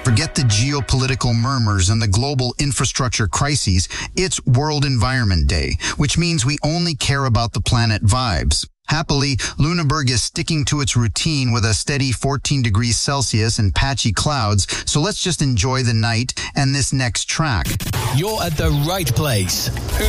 Forget the geopolitical murmurs and the global infrastructure crises. It's World Environment Day, which means we only care about the planet vibes. Happily, Lüneburg is sticking to its routine with a steady 14 degrees Celsius and patchy clouds, so let's just enjoy the night and this next track. You're at the right place.